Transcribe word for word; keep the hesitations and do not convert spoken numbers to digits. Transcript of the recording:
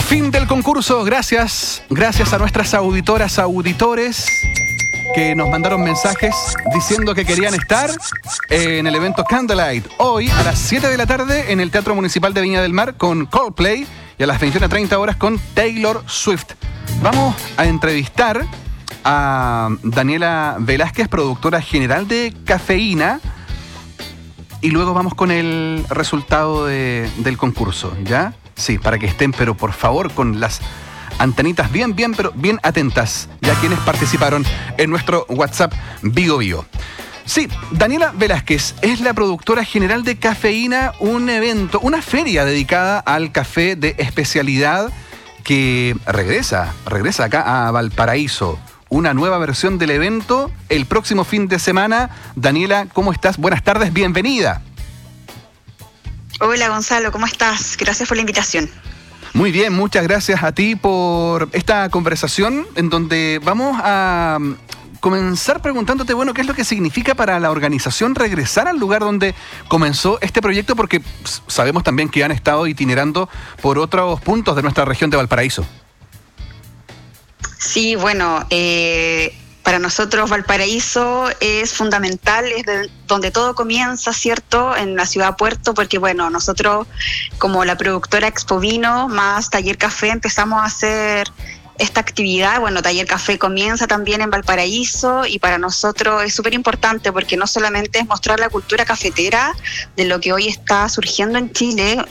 Fin del concurso. Gracias. Gracias a nuestras auditoras, auditores que nos mandaron mensajes diciendo que querían estar en el evento Candlelight hoy a las siete de la tarde en el Teatro Municipal de Viña del Mar con Coldplay y a las veintiuna treinta horas con Taylor Swift. Vamos a entrevistar a Daniela Velázquez, productora general de Cafeína, y luego vamos con el resultado de, del concurso, ¿ya? Sí, para que estén, pero por favor, con las antenitas bien, bien, pero bien atentas, ya quienes participaron en nuestro WhatsApp Vigo Vigo. Sí, Daniela Velázquez es la productora general de Cafeína, un evento, una feria dedicada al café de especialidad que regresa, regresa acá a Valparaíso. Una nueva versión del evento el próximo fin de semana. Daniela, ¿cómo estás? Buenas tardes, bienvenida. Hola Gonzalo, ¿cómo estás? Gracias por la invitación. Muy bien, muchas gracias a ti por esta conversación en donde vamos a comenzar preguntándote, bueno, ¿qué es lo que significa para la organización regresar al lugar donde comenzó este proyecto? Porque sabemos también que han estado itinerando por otros puntos de nuestra región de Valparaíso. Sí, bueno, eh, para nosotros Valparaíso es fundamental, es de donde todo comienza, ¿cierto? En la ciudad Puerto, porque bueno, nosotros como la productora Expovino más Taller Café empezamos a hacer esta actividad. Bueno, Taller Café comienza también en Valparaíso y para nosotros es súper importante porque no solamente es mostrar la cultura cafetera de lo que hoy está surgiendo en Chile,